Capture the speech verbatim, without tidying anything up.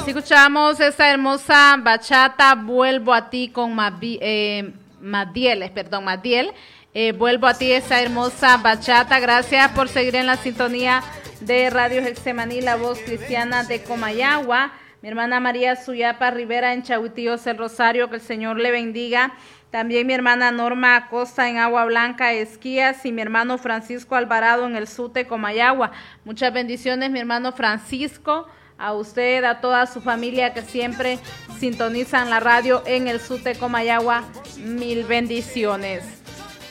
Así escuchamos esta hermosa bachata, Vuelvo a ti con Mabi, eh, Madiel, perdón, Madiel. Eh, vuelvo a ti esa hermosa bachata. Gracias por seguir en la sintonía de Radio Getsemaní, la voz cristiana de Comayagua. Mi hermana María Suyapa Rivera en Chahuitíos, el Rosario, que el Señor le bendiga. También mi hermana Norma Acosta en Agua Blanca, Esquías, y mi hermano Francisco Alvarado en el Sute, Comayagua. Muchas bendiciones, mi hermano Francisco, a usted, a toda su familia que siempre sintonizan la radio en el Sute, Comayagua. Mil bendiciones.